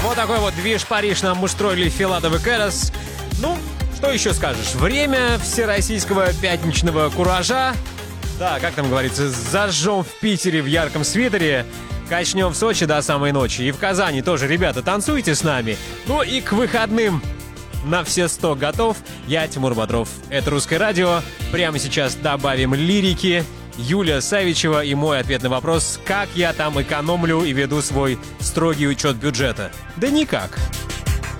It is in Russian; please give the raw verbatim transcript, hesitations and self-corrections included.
Вот такой вот движ Париж нам устроили Филадов и Кэрос. Ну, что еще скажешь? Время всероссийского пятничного куража. Да, как там говорится, зажжем в Питере в ярком свитере, качнем в Сочи до самой ночи. И в Казани тоже, ребята, танцуйте с нами. Ну и к выходным на все сто готов. Я Тимур Бодров. Это «Русское радио». Прямо сейчас добавим лирики. Юлия Савичева и мой ответ на вопрос, как я там экономлю и веду свой строгий учет бюджета. Да никак.